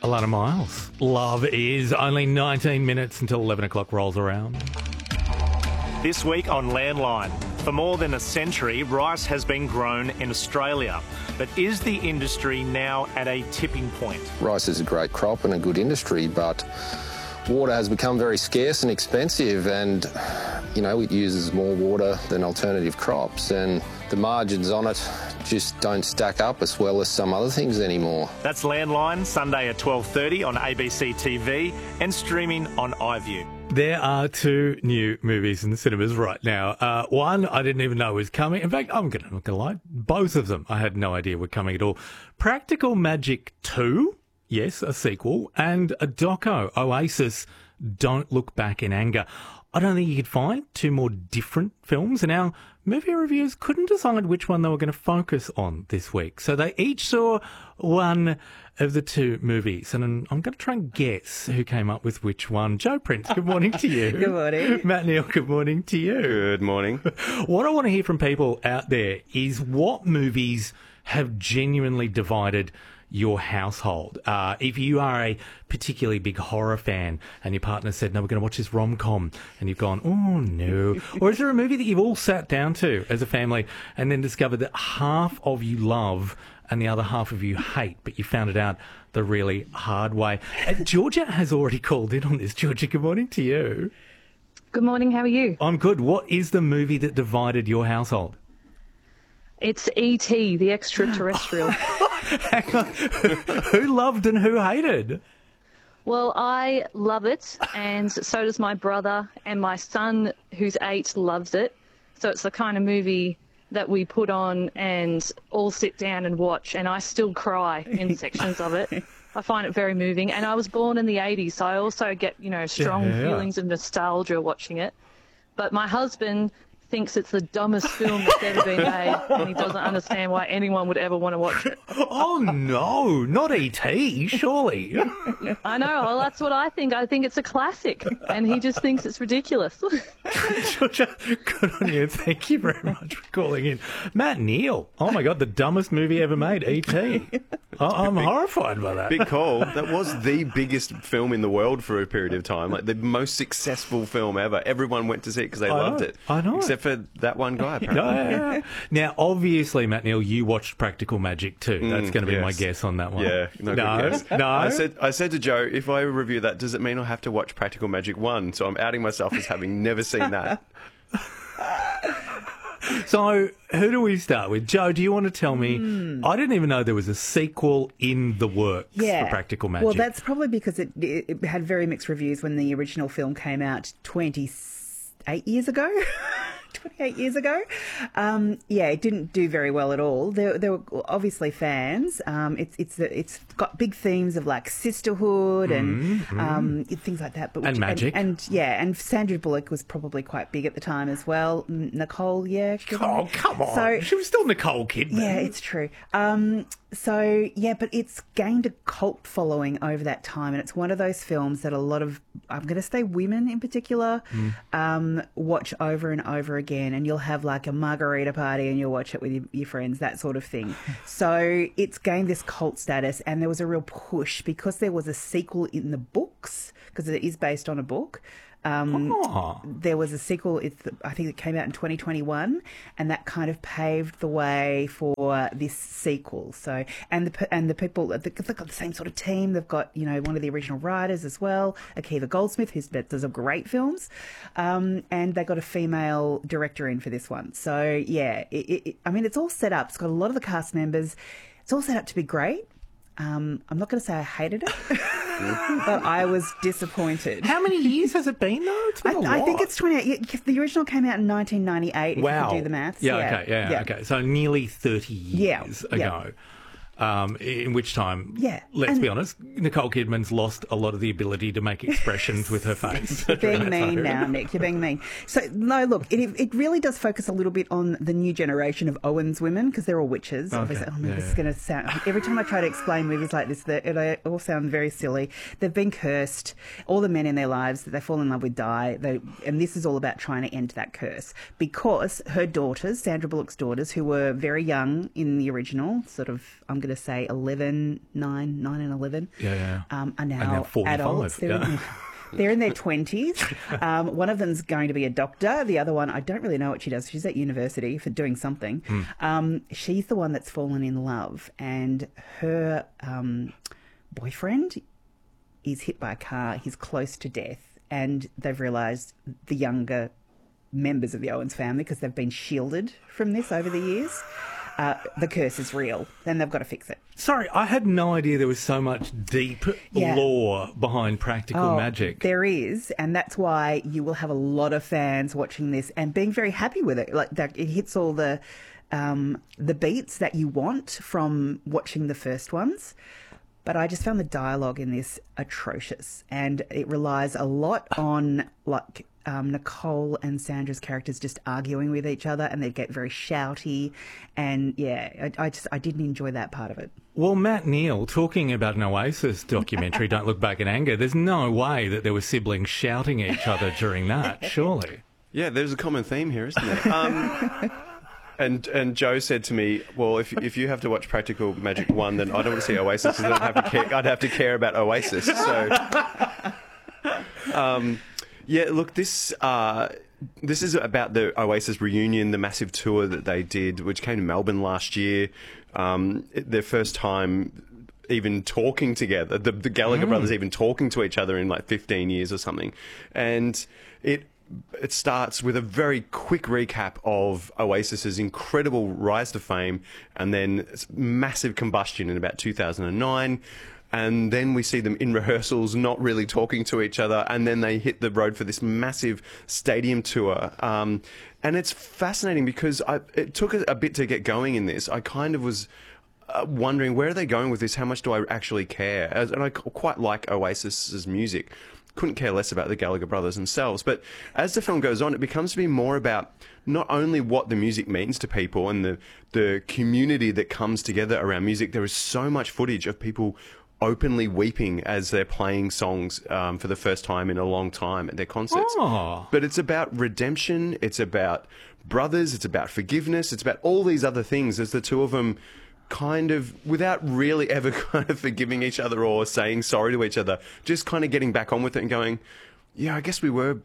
Alana Miles. Love is only 19 minutes until 11 o'clock rolls around. This week on Landline. For more than a century, rice has been grown in Australia. But is the industry now at a tipping point? Rice is a great crop and a good industry, but water has become very scarce and expensive, and, it uses more water than alternative crops, and the margins on it just don't stack up as well as some other things anymore. That's Landline, Sunday at 12:30 on ABC TV and streaming on iView. There are two new movies in the cinemas right now. One I didn't even know was coming. In fact, I'm not going to lie, both of them I had no idea were coming at all. Practical Magic 2, yes, a sequel, and a doco, Oasis, Don't Look Back in Anger. I don't think you could find two more different films, and our movie reviewers couldn't decide which one they were going to focus on this week. So they each saw one of the two movies, and I'm going to try and guess who came up with which one. Joe Prince, good morning to you. Good morning. Matt Neal, good morning to you. Good morning. What I want to hear from people out there is what movies have genuinely divided your household. If you are a particularly big horror fan and your partner said, no, we're going to watch this rom-com, and you've gone, oh no. Or is there a movie that you've all sat down to as a family and then discovered that half of you love and the other half of you hate, but you found it out the really hard way? Georgia has already called in on this. Georgia, good morning to you. Good morning, how are you? I'm good. What is the movie that divided your household? It's E.T., the extraterrestrial. Hang on. Who loved and who hated? Well, I love it, and so does my brother, and my son, who's 8, loves it. So it's the kind of movie that we put on and all sit down and watch, and I still cry in sections of it. I find it very moving, and I was born in the 80s, so I also get, strong feelings of nostalgia watching it. But my husband thinks it's the dumbest film that's ever been made, and he doesn't understand why anyone would ever want to watch it. Oh no, not E.T., surely. I know, well, that's what I think. I think it's a classic, and he just thinks it's ridiculous. Georgia, good on you. Thank you very much for calling in. Matt Neal, oh my God, the dumbest movie ever made, E.T. I'm horrified by that. Big call. That was the biggest film in the world for a period of time, like the most successful film ever. Everyone went to see it because they loved it. I know. Except for that one guy, apparently. Yeah. Now, obviously, Matt Neal, you watched Practical Magic too. That's going to be my guess on that one. Yeah, no. Good guess. No. I said to Joe, if I review that, does it mean I have to watch Practical Magic 1? So I'm outing myself as having never seen that. So, who do we start with? Joe, do you want to tell me? I didn't even know there was a sequel in the works for Practical Magic. Well, that's probably because it had very mixed reviews when the original film came out 28 years ago. 28 years ago. It didn't do very well at all. There were obviously fans. It's got big themes of like sisterhood and things like that. But and magic. And Sandra Bullock was probably quite big at the time as well. Nicole, Oh, come on. So, she was still Nicole Kidman. Yeah, it's true. But it's gained a cult following over that time, and it's one of those films that a lot of, I'm going to say women in particular, watch over and over again, and you'll have like a margarita party and you'll watch it with your friends, that sort of thing. So it's gained this cult status, and there was a real push because there was a sequel in the books, because it is based on a book. There was a sequel, I think it came out in 2021, and that kind of paved the way for this sequel. So, and the people, they've got the same sort of team. They've got, one of the original writers as well, Akiva Goldsmith, who does great films, and they got a female director in for this one. So, yeah, it's all set up. It's got a lot of the cast members. It's all set up to be great. I'm not going to say I hated it, but I was disappointed. How many years has it been, though? It's been a lot. I think it's 28. The original came out in 1998, if you can do the maths. Okay. So nearly 30 years ago. In which time, let's be honest, Nicole Kidman's lost a lot of the ability to make expressions with her face. You're being mean now, Nick. You're being mean. So, no, look, it really does focus a little bit on the new generation of Owen's women, because they're all witches. Okay. This is going to sound... Every time I try to explain movies like this, they all sound very silly. They've been cursed. All the men in their lives that they fall in love with die. And this is all about trying to end that curse. Because her daughters, Sandra Bullock's daughters, who were very young in the original, sort of, I'm going to say 11, 9 and 11, are now 45, adults. They're in their 20s. One of them's going to be a doctor. The other one, I don't really know what she does. She's at university for doing something. She's the one that's fallen in love, and her boyfriend is hit by a car. He's close to death, and they've realised, the younger members of the Owens family, because they've been shielded from this over the years, the curse is real, then they've got to fix it. Sorry, I had no idea there was so much deep lore behind Practical Magic. There is, and that's why you will have a lot of fans watching this and being very happy with it. Like that, it hits all the beats that you want from watching the first ones. But I just found the dialogue in this atrocious, and it relies a lot on Nicole and Sandra's characters just arguing with each other, and they get very shouty, and I didn't enjoy that part of it. Well, Matt Neal, talking about an Oasis documentary, Don't Look Back in Anger, there's no way that there were siblings shouting at each other during that, surely. Yeah, there's a common theme here, isn't there? And Joe said to me, well, if you have to watch Practical Magic 1, then I don't want to see Oasis, because I'd have to care about Oasis. So, yeah, look, this is about the Oasis reunion, the massive tour that they did, which came to Melbourne last year. Their first time even talking together, the Gallagher brothers even talking to each other in like 15 years or something. And it starts with a very quick recap of Oasis's incredible rise to fame, and then massive combustion in about 2009. And then we see them in rehearsals not really talking to each other, and then they hit the road for this massive stadium tour. And it's fascinating because it took a bit to get going in this. I kind of was wondering, where are they going with this? How much do I actually care? And I quite like Oasis's music. Couldn't care less about the Gallagher brothers themselves. But as the film goes on, it becomes to be more about not only what the music means to people and the community that comes together around music. There is so much footage of people openly weeping as they're playing songs for the first time in a long time at their concerts. Oh. But it's about redemption, it's about brothers, it's about forgiveness, it's about all these other things as the two of them kind of, without really ever kind of forgiving each other or saying sorry to each other, just kind of getting back on with it and going, yeah, I guess we were,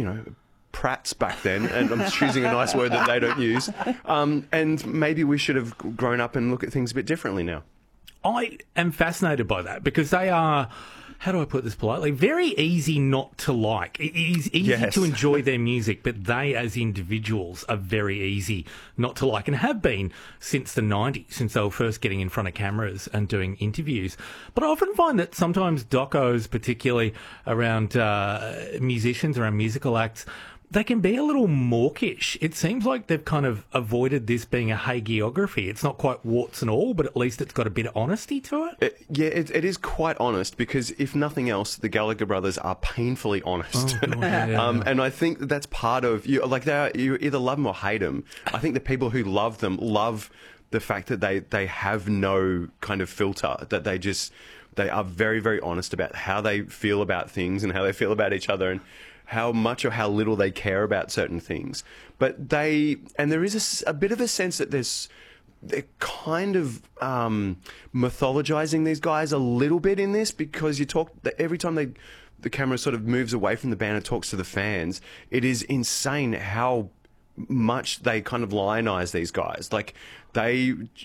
prats back then, and I'm choosing a nice word that they don't use, and maybe we should have grown up and look at things a bit differently now. I am fascinated by that, because they are, how do I put this politely, very easy not to like. It is easy to enjoy their music, but they as individuals are very easy not to like, and have been since the 90s, since they were first getting in front of cameras and doing interviews. But I often find that sometimes docos, particularly around musicians, around musical acts, they can be a little mawkish. It seems like they've kind of avoided this being a hagiography. It's not quite warts and all, but at least it's got a bit of honesty to it. It is quite honest, because if nothing else, the Gallagher brothers are painfully honest. Oh, God, yeah. And I think that's part of you. Like, you either love them or hate them. I think the people who love them love the fact that they have no kind of filter, that they are very, very honest about how they feel about things and how they feel about each other, and how much or how little they care about certain things. But there is a bit of a sense that they're kind of mythologizing these guys a little bit in this, because every time the camera sort of moves away from the band and talks to the fans, it is insane how much they kind of lionize these guys. Like, they